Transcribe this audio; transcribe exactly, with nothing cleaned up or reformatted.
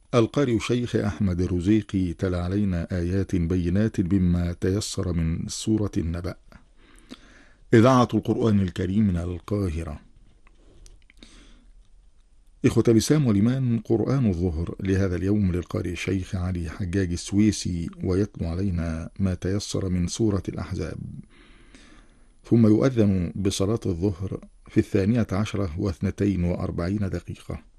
القارئ شيخ أحمد الرزيقي تلا علينا آيات بينات بما تيسر من سورة النبأ. إذاعة القرآن الكريم من القاهرة. إخوة الإسلام والإيمان، قرآن الظهر لهذا اليوم للقارئ الشيخ علي حجاج السويسي، ويتلو علينا ما تيسر من سورة الأحزاب، ثم يؤذن بصلاة الظهر في الثانية عشرة واثنتين وأربعين دقيقة،